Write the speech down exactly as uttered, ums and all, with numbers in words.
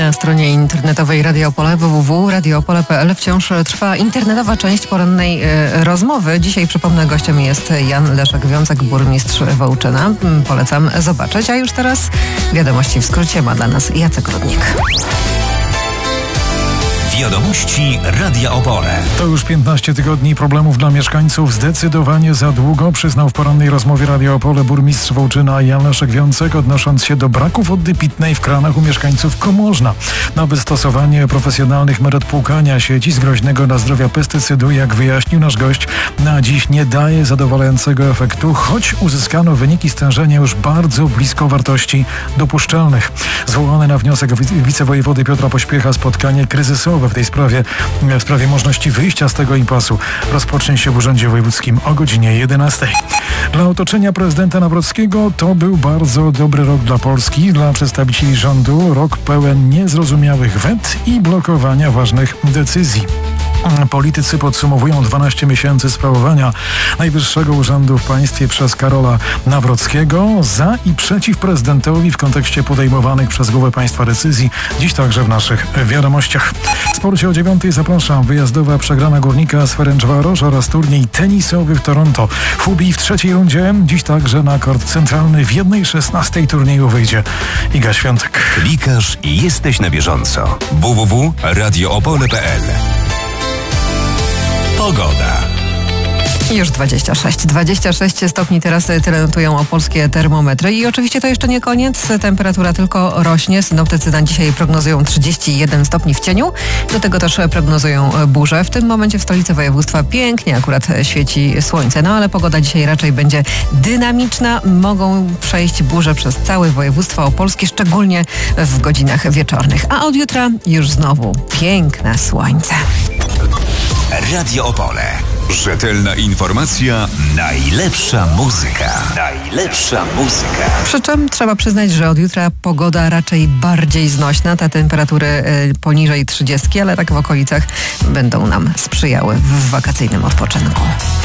Na stronie internetowej Radia Opole w w w kropka radio opole kropka p l wciąż trwa internetowa część porannej e, rozmowy. Dzisiaj, przypomnę, gościem jest Jan Leszek Wiącek, burmistrz Wołczyna. Polecam zobaczyć. A już teraz wiadomości w skrócie ma dla nas Jacek Rudnik. Wiadomości Radia Opole. To już piętnaście tygodni problemów dla mieszkańców. Zdecydowanie za długo, przyznał w porannej rozmowie Radia Opole burmistrz Wołczyna Jan Leszek Wiącek, odnosząc się do braku wody pitnej w kranach u mieszkańców Komorzna. Nawet stosowanie profesjonalnych metod płukania sieci z groźnego dla zdrowia pestycydu, jak wyjaśnił nasz gość, na dziś nie daje zadowalającego efektu, choć uzyskano wyniki stężenia już bardzo blisko wartości dopuszczalnych. Zwołane na wniosek wicewojewody Piotra Pośpiecha spotkanie kryzysowe w tej sprawie, w sprawie możliwości wyjścia z tego impasu rozpocznie się w Urzędzie Wojewódzkim o godzinie jedenastej. Dla otoczenia prezydenta Nawrockiego to był bardzo dobry rok dla Polski, dla przedstawicieli rządu rok pełen niezrozumiałych wet i blokowania ważnych decyzji. Politycy podsumowują dwanaście miesięcy sprawowania najwyższego urzędu w państwie przez Karola Nawrockiego, za i przeciw prezydentowi w kontekście podejmowanych przez głowę państwa decyzji. Dziś także w naszych wiadomościach. W sporcie o dziewiątej zapraszam. Wyjazdowa przegrana Górnika z Ferencvaros oraz turniej tenisowy w Toronto. Hubi w trzeciej rundzie. Dziś także na kort centralny w jednej szesnastej turnieju wyjdzie Iga Świątek. Klikasz i jesteś na bieżąco. w w w kropka radio opole kropka p l. Pogoda. Już dwadzieścia sześć. dwadzieścia sześć stopni teraz tyle notują opolskie termometry. I oczywiście to jeszcze nie koniec. Temperatura tylko rośnie. Synoptycy na dzisiaj prognozują trzydzieści jeden stopni w cieniu. Do tego też prognozują burze. W tym momencie w stolicy województwa pięknie akurat świeci słońce. No ale pogoda dzisiaj raczej będzie dynamiczna. Mogą przejść burze przez całe województwo opolskie, szczególnie w godzinach wieczornych. A od jutra już znowu piękne słońce. Radio Opole. Rzetelna informacja, najlepsza muzyka. Najlepsza muzyka. Przy czym trzeba przyznać, że od jutra pogoda raczej bardziej znośna. Te temperatury y, poniżej trzydziestki, ale tak w okolicach będą nam sprzyjały w wakacyjnym odpoczynku.